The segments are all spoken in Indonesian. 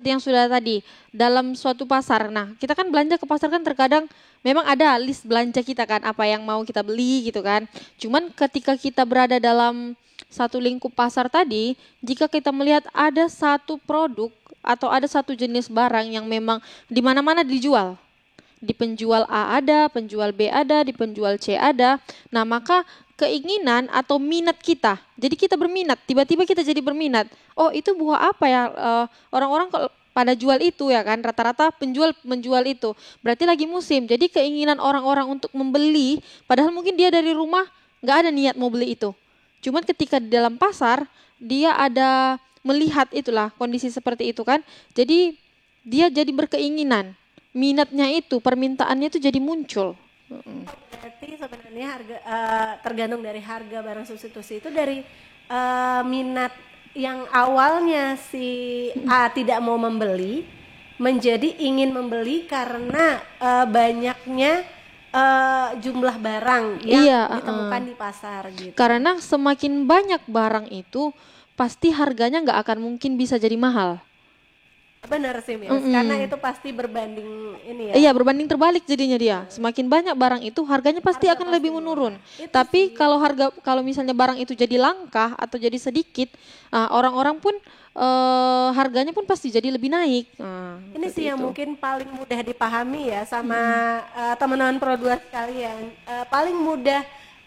seperti yang sudah tadi, dalam suatu pasar. Nah, kita kan belanja ke pasar kan terkadang memang ada list belanja kita kan, apa yang mau kita beli gitu kan. Cuman ketika kita berada dalam satu lingkup pasar tadi, jika kita melihat ada satu produk atau ada satu jenis barang yang memang di mana-mana dijual. Di penjual A ada, penjual B ada, di penjual C ada. Nah, maka keinginan atau minat kita. Jadi kita berminat, tiba-tiba kita jadi berminat. Oh, itu buah apa ya? Orang-orang kalau pada jual itu ya kan, rata-rata penjual menjual itu. Berarti lagi musim. Jadi keinginan orang-orang untuk membeli, padahal mungkin dia dari rumah nggak ada niat mau beli itu. Cuman ketika di dalam pasar, dia ada melihat itulah kondisi seperti itu kan. Jadi dia jadi berkeinginan. Minatnya itu, permintaannya itu jadi muncul. Berarti sebenarnya harga tergantung dari harga barang substitusi itu dari minat yang awalnya si A tidak mau membeli menjadi ingin membeli karena banyaknya jumlah barang yang ditemukan di pasar gitu. Karena semakin banyak barang itu pasti harganya nggak akan mungkin bisa jadi mahal. Benar sih, Miss. Karena itu pasti berbanding ini ya. Iya, berbanding terbalik jadinya dia. Semakin banyak barang itu harganya pasti akan lebih menurun. Tapi kalau misalnya barang itu jadi langka atau jadi sedikit, orang-orang pun harganya pun pasti jadi lebih naik. Ini sih yang mungkin paling mudah dipahami ya sama teman-teman Pro2 sekalian. Paling mudah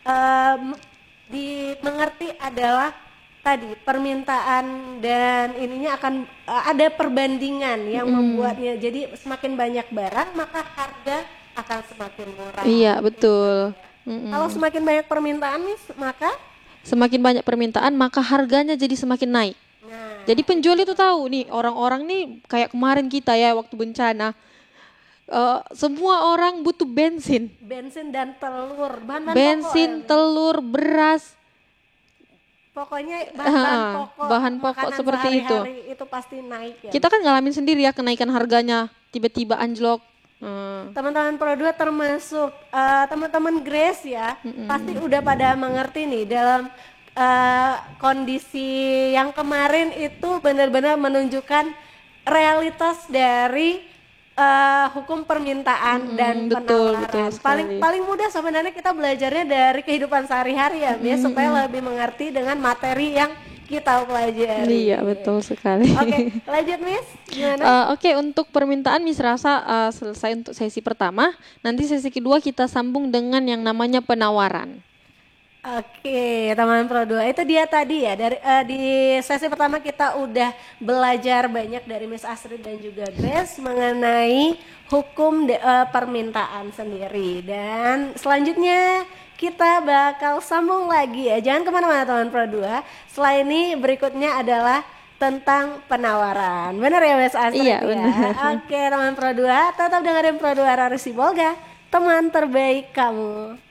dimengerti adalah tadi permintaan dan ininya akan ada perbandingan yang membuatnya jadi semakin banyak barang maka harga akan semakin murah. Iya, betul. Kalau semakin banyak permintaan nih maka semakin banyak permintaan maka harganya jadi semakin naik. Nah, jadi penjual itu tahu nih orang-orang nih kayak kemarin kita ya waktu bencana. Semua orang butuh bensin dan telur, bensin, telur, beras. Pokoknya bahan pokok seperti itu pasti naik ya. Kita kan ngalamin sendiri ya kenaikan harganya tiba-tiba anjlok. Teman-teman Pro2 termasuk teman-teman Grace ya, pasti udah pada mengerti nih dalam kondisi yang kemarin itu benar-benar menunjukkan realitas dari hukum permintaan dan penawaran. Paling mudah sebenarnya kita belajarnya dari kehidupan sehari-hari ya, supaya lebih mengerti dengan materi yang kita pelajari. Iya, betul sekali. Oke, lanjut Miss. Gimana? Oke, untuk permintaan Miss rasa selesai untuk sesi pertama. Nanti sesi kedua kita sambung dengan yang namanya penawaran. Oke, teman Pro2, itu dia tadi ya dari di sesi pertama kita udah belajar banyak dari Miss Astrid dan juga Grace mengenai hukum permintaan sendiri dan selanjutnya kita bakal sambung lagi ya, jangan kemana-mana teman Pro2. Setelah ini berikutnya adalah tentang penawaran, benar ya Miss Astrid? Iya, benar. Oke teman Pro2, tetap dengerin Pro2 Rarisi Bolga, teman terbaik kamu.